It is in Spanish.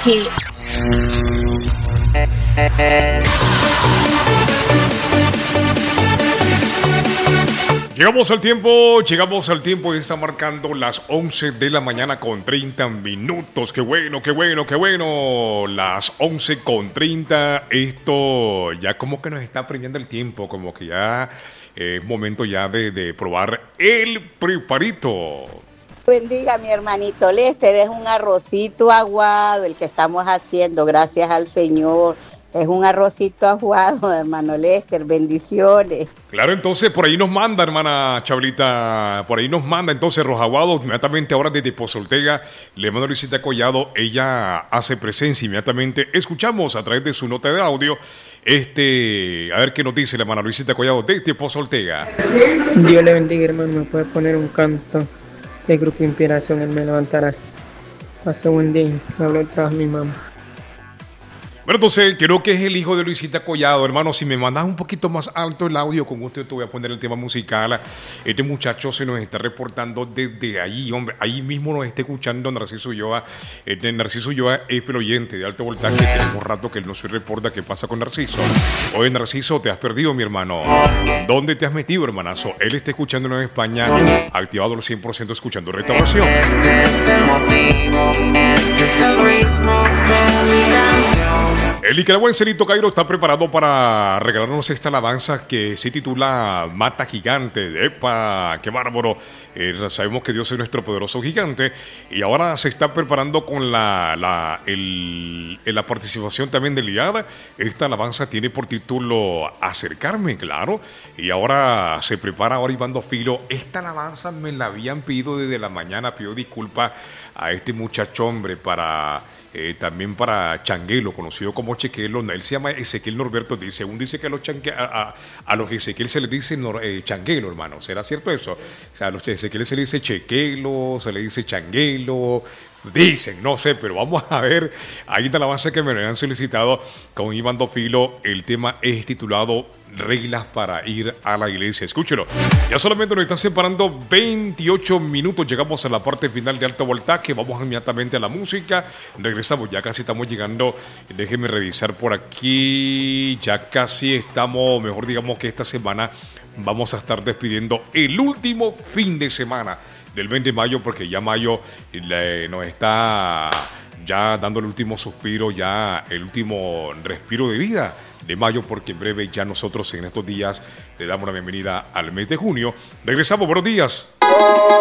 hit. Llegamos al tiempo y está marcando las 11 de la mañana con 30 minutos. Qué bueno. Las 11 con 30. Esto ya como que nos está premiando el tiempo, como que ya es momento ya de probar el preparito. Bendiga, mi hermanito Lester, es un arrocito aguado el que estamos haciendo, gracias al Señor. Es un arrocito aguado, hermano Lester, bendiciones. Claro, entonces por ahí nos manda, hermana Chabelita, por ahí nos manda entonces arroz aguado, inmediatamente ahora desde Pozo Ortega, le mando a Luisita Collado, ella hace presencia, inmediatamente escuchamos a través de su nota de audio, a ver qué nos dice la hermana Luisita Collado desde Pozo Ortega. Dios le bendiga, hermano, me puede poner un canto del grupo Inspiración, Él me levantará. Pase buen día, me habló el trabajo mi mamá. Bueno, entonces creo que es el hijo de Luisita Collado, hermano. Si me mandas un poquito más alto el audio, con gusto te voy a poner el tema musical. Este muchacho se nos está reportando desde ahí, hombre. Ahí mismo nos está escuchando Narciso Ulloa. Narciso Ulloa es el oyente de alto voltaje. Tenemos rato que él no se reporta qué pasa con Narciso. Oye, Narciso, te has perdido, mi hermano. ¿Dónde te has metido, hermanazo? Él está escuchándonos en España, activado al 100%, escuchando Restauración. El nicaragüense Cairo está preparado para regalarnos esta alabanza que se titula Mata Gigante. ¡Epa! ¡Qué bárbaro! Sabemos que Dios es nuestro poderoso gigante y ahora se está preparando con la participación también de Liada. Esta alabanza tiene por título Acercarme, claro, y ahora se prepara ahora Iván Filo. Esta alabanza me la habían pedido desde la mañana, pido disculpas a este muchacho, hombre, también para Changuelo, conocido como Chequelo. Él se llama Ezequiel Norberto. Según dice que a los Ezequiel se les dice Changuelo, hermano. ¿Será cierto eso? O sea, a los Ezequiel se le dice Chequelo, se le dice Changuelo. Dicen, no sé, pero vamos a ver. Ahí está la base que me han solicitado con Iván Filo. El tema es titulado Reglas para ir a la iglesia. Escúchelo. Ya solamente nos están separando 28 minutos. Llegamos a la parte final de alto voltaje. Vamos inmediatamente a la música. Regresamos, ya casi estamos llegando. Déjenme revisar por aquí. Ya casi estamos, mejor digamos que esta semana vamos a estar despidiendo el último fin de semana del 20 de mayo, porque ya mayo nos está ya dando el último suspiro, ya el último respiro de vida de mayo, porque en breve ya nosotros en estos días le damos la bienvenida al mes de junio. Regresamos, buenos días.